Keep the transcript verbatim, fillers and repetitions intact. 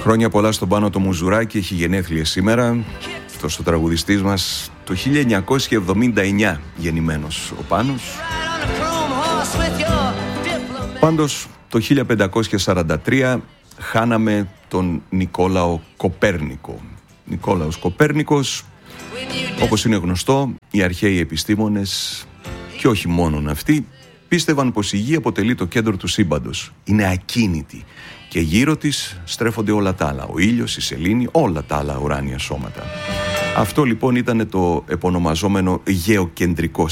Χρόνια πολλά στον Πάνο το Μουζουράκη, έχει γενέθλια σήμερα. Αυτός ο τραγουδιστής μας το χίλια εννιακόσια εβδομήντα εννιά γεννημένος ο Πάνος. Πάντως το χίλια πεντακόσια σαράντα τρία χάναμε τον Νικόλαο Κοπέρνικο. Νικόλαος Κοπέρνικος, όπως είναι γνωστό, οι αρχαίοι επιστήμονες και όχι μόνον αυτοί πίστευαν πως η Γη αποτελεί το κέντρο του σύμπαντος. Είναι ακίνητη και γύρω της στρέφονται όλα τα άλλα. Ο ήλιος, η σελήνη, όλα τα άλλα ουράνια σώματα. Αυτό λοιπόν ήταν το επωνομαζόμενο γεωκεντρικό